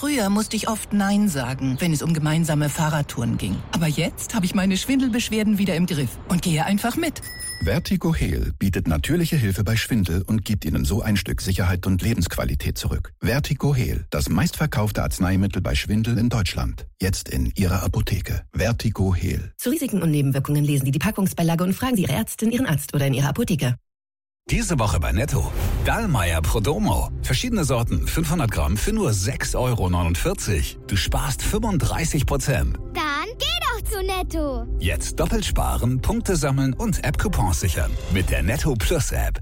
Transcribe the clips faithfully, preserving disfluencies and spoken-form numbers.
Früher musste ich oft Nein sagen, wenn es um gemeinsame Fahrradtouren ging. Aber jetzt habe ich meine Schwindelbeschwerden wieder im Griff und gehe einfach mit. Vertigo-Heal bietet natürliche Hilfe bei Schwindel und gibt Ihnen so ein Stück Sicherheit und Lebensqualität zurück. Vertigo-Heal, das meistverkaufte Arzneimittel bei Schwindel in Deutschland. Jetzt in Ihrer Apotheke. Vertigo-Heal. Zu Risiken und Nebenwirkungen lesen Sie die Packungsbeilage und fragen Sie Ihre Ärztin, Ihren Arzt oder in Ihrer Apotheke. Diese Woche bei Netto. Dallmayr Prodomo. Verschiedene Sorten, fünfhundert Gramm für nur sechs Euro neunundvierzig. Du sparst fünfunddreißig Prozent. Dann geh doch zu Netto. Jetzt doppelt sparen, Punkte sammeln und App-Coupons sichern. Mit der Netto Plus App.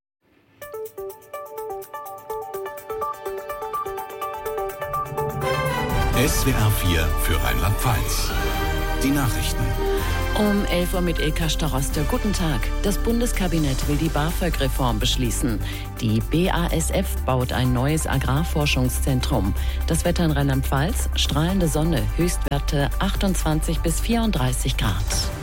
S W R vier für Rheinland-Pfalz. Die Nachrichten. Um elf Uhr mit Ilka Staroste. Guten Tag. Das Bundeskabinett will die BAföG-Reform beschließen. Die B A S F baut ein neues Agrarforschungszentrum. Das Wetter in Rheinland-Pfalz, strahlende Sonne, Höchstwerte achtundzwanzig bis vierunddreißig Grad.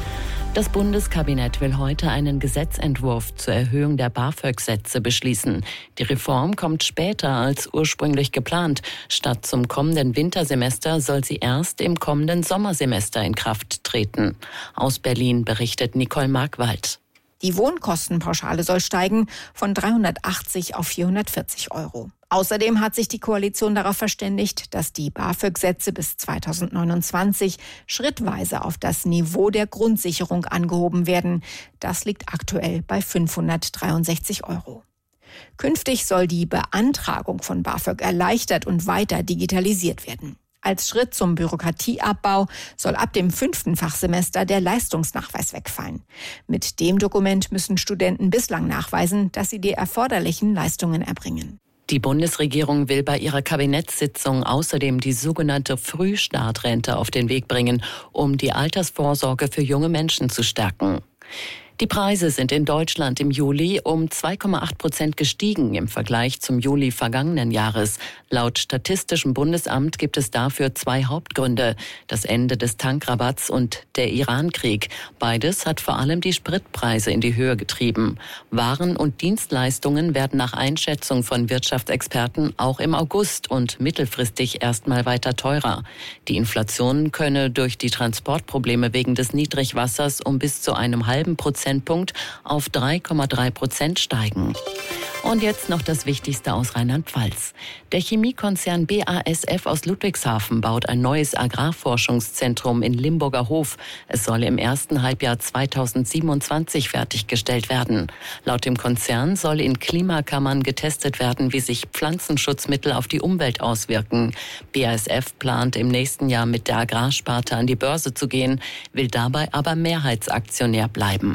Das Bundeskabinett will heute einen Gesetzentwurf zur Erhöhung der BAföG-Sätze beschließen. Die Reform kommt später als ursprünglich geplant. Statt zum kommenden Wintersemester soll sie erst im kommenden Sommersemester in Kraft treten. Aus Berlin berichtet Nicole Markwald. Die Wohnkostenpauschale soll steigen von dreihundertachtzig auf vierhundertvierzig Euro. Außerdem hat sich die Koalition darauf verständigt, dass die BAföG-Sätze bis zweitausendneunundzwanzig schrittweise auf das Niveau der Grundsicherung angehoben werden. Das liegt aktuell bei fünfhundertdreiundsechzig Euro. Künftig soll die Beantragung von BAföG erleichtert und weiter digitalisiert werden. Als Schritt zum Bürokratieabbau soll ab dem fünften Fachsemester der Leistungsnachweis wegfallen. Mit dem Dokument müssen Studenten bislang nachweisen, dass sie die erforderlichen Leistungen erbringen. Die Bundesregierung will bei ihrer Kabinettssitzung außerdem die sogenannte Frühstartrente auf den Weg bringen, um die Altersvorsorge für junge Menschen zu stärken. Die Preise sind in Deutschland im Juli um zwei Komma acht Prozent gestiegen im Vergleich zum Juli vergangenen Jahres. Laut Statistischem Bundesamt gibt es dafür zwei Hauptgründe: das Ende des Tankrabatts und der Iran-Krieg. Beides hat vor allem die Spritpreise in die Höhe getrieben. Waren und Dienstleistungen werden nach Einschätzung von Wirtschaftsexperten auch im August und mittelfristig erstmal weiter teurer. Die Inflation könne durch die Transportprobleme wegen des Niedrigwassers um bis zu einem halben Prozentpunkt auf drei Komma drei Prozent steigen. Und jetzt noch das Wichtigste aus Rheinland-Pfalz. Der Chemiekonzern B A S F aus Ludwigshafen baut ein neues Agrarforschungszentrum in Limburger Hof. Es soll im ersten Halbjahr zweitausendsiebenundzwanzig fertiggestellt werden. Laut dem Konzern soll in Klimakammern getestet werden, wie sich Pflanzenschutzmittel auf die Umwelt auswirken. B A S F plant im nächsten Jahr mit der Agrarsparte an die Börse zu gehen, will dabei aber Mehrheitsaktionär bleiben.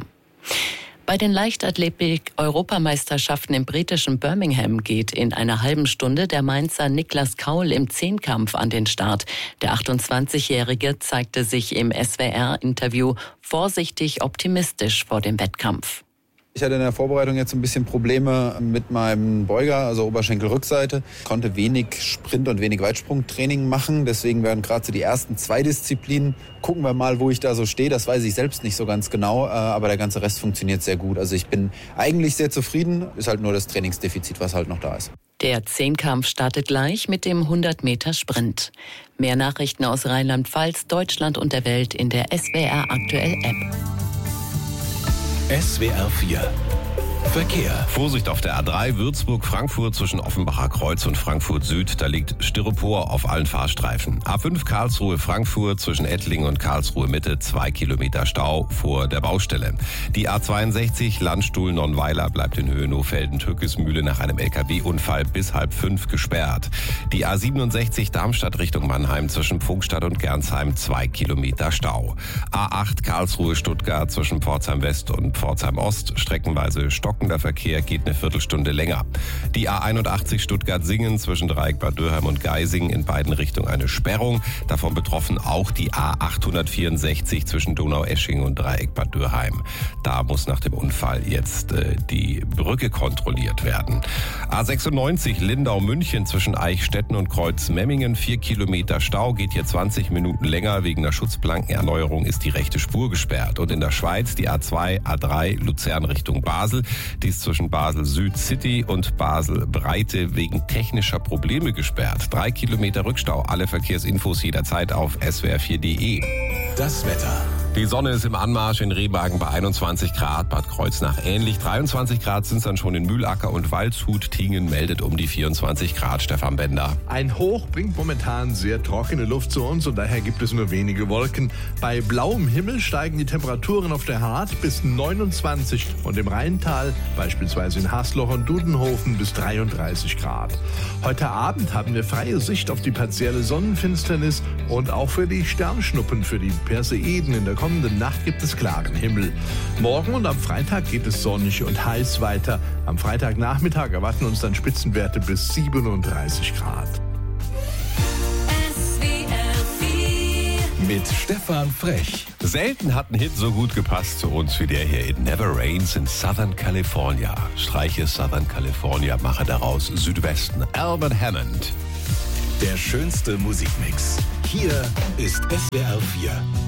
Bei den Leichtathletik-Europameisterschaften im britischen Birmingham geht in einer halben Stunde der Mainzer Niklas Kaul im Zehnkampf an den Start. Der achtundzwanzigjährige zeigte sich im S W R-Interview vorsichtig optimistisch vor dem Wettkampf. Ich hatte in der Vorbereitung jetzt ein bisschen Probleme mit meinem Beuger, also Oberschenkelrückseite. Konnte wenig Sprint- und wenig Weitsprungtraining machen. Deswegen werden gerade so die ersten zwei Disziplinen. Gucken wir mal, wo ich da so stehe. Das weiß ich selbst nicht so ganz genau. Aber der ganze Rest funktioniert sehr gut. Also ich bin eigentlich sehr zufrieden. Ist halt nur das Trainingsdefizit, was halt noch da ist. Der Zehnkampf startet gleich mit dem hundert Meter Sprint. Mehr Nachrichten aus Rheinland-Pfalz, Deutschland und der Welt in der S W R Aktuell App. S W R vier Verkehr. Vorsicht auf der A drei Würzburg-Frankfurt zwischen Offenbacher Kreuz und Frankfurt Süd. Da liegt Styropor auf allen Fahrstreifen. A fünf Karlsruhe-Frankfurt zwischen Ettlingen und Karlsruhe Mitte. Zwei Kilometer Stau vor der Baustelle. Die A zweiundsechzig Landstuhl-Nonnweiler bleibt in Höhe Nohfelden-Türkismühle nach einem L K W-Unfall bis halb fünf gesperrt. Die A siebenundsechzig Darmstadt Richtung Mannheim zwischen Pfungstadt und Gernsheim. Zwei Kilometer Stau. A acht Karlsruhe-Stuttgart zwischen Pforzheim West und Pforzheim Ost. Streckenweise Stock. Der Verkehr geht eine Viertelstunde länger. Die A einundachtzig Stuttgart-Singen zwischen Dreieck Bad Dürheim und Geising in beiden Richtungen eine Sperrung. Davon betroffen auch die A achthundertvierundsechzig zwischen Donaueschingen und Dreieck Bad Dürheim. Da muss nach dem Unfall jetzt äh, die Brücke kontrolliert werden. A sechsundneunzig Lindau-München zwischen Eichstätten und Kreuz-Memmingen. Vier Kilometer Stau, geht hier zwanzig Minuten länger. Wegen der Schutzplankenerneuerung ist die rechte Spur gesperrt. Und in der Schweiz die A zwei, A drei Luzern Richtung Basel. Die ist zwischen Basel Süd City und Basel Breite wegen technischer Probleme gesperrt. Drei Kilometer Rückstau. Alle Verkehrsinfos jederzeit auf s w r vier punkt d e. Das Wetter. Die Sonne ist im Anmarsch in Remagen bei einundzwanzig Grad, Bad Kreuznach ähnlich. dreiundzwanzig Grad sind es dann schon in Mühlacker und Waldshut. Tingen meldet um die vierundzwanzig Grad. Stefan Bender. Ein Hoch bringt momentan sehr trockene Luft zu uns und daher gibt es nur wenige Wolken. Bei blauem Himmel steigen die Temperaturen auf der Hart bis neunundzwanzig und im Rheintal, beispielsweise in Hasloch und Dudenhofen, bis dreiunddreißig Grad. Heute Abend haben wir freie Sicht auf die partielle Sonnenfinsternis und auch für die Sternschnuppen, für die Perseiden in der kommenden Nacht gibt es klaren Himmel. Morgen und am Freitag geht es sonnig und heiß weiter. Am Freitagnachmittag erwarten uns dann Spitzenwerte bis siebenunddreißig Grad. Mit Stefan Frech. Selten hat ein Hit so gut gepasst zu uns wie der hier. It Never Rains in Southern California. Streiche Southern California, mache daraus Südwesten. Albert Hammond. Der schönste Musikmix. Hier ist S W R vier.